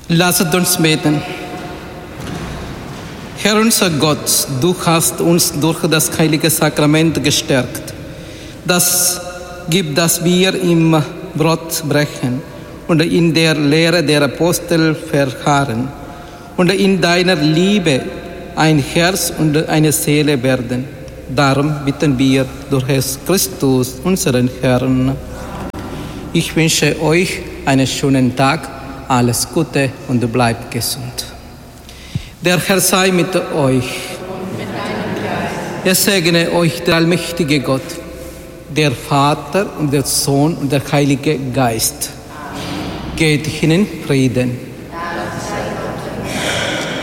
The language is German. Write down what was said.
Lasset uns beten. Herr unser Gott, du hast uns durch das heilige Sakrament gestärkt. Das gibt, dass wir im Brot brechen und in der Lehre der Apostel verharren und in deiner Liebe ein Herz und eine Seele werden. Darum bitten wir durch Jesus Christus, unseren Herrn. Ich wünsche euch einen schönen Tag, alles Gute und bleibt gesund. Der Herr sei mit euch. Er segne euch der allmächtige Gott, der Vater und der Sohn und der Heilige Geist. Geht hin in Frieden.